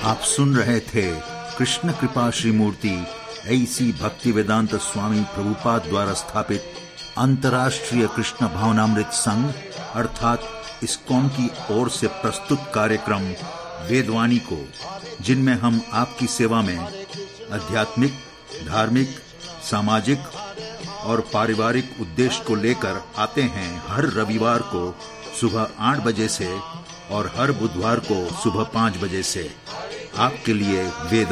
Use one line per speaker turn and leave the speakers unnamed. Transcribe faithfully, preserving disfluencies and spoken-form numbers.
आप सुन रहे थे कृष्ण कृपा श्री मूर्ति ऐसी भक्ति वेदांत स्वामी प्रभुपाद द्वारा स्थापित अंतर्राष्ट्रीय कृष्ण भावनामृत संघ अर्थात इस्कॉन की ओर से प्रस्तुत कार्यक्रम वेदवाणी को, जिनमें हम आपकी सेवा में आध्यात्मिक, धार्मिक, सामाजिक और पारिवारिक उद्देश्य को लेकर आते हैं हर रविवार को सुबह आठ बजे से और हर बुधवार को सुबह पाँच बजे से आपके लिए वेद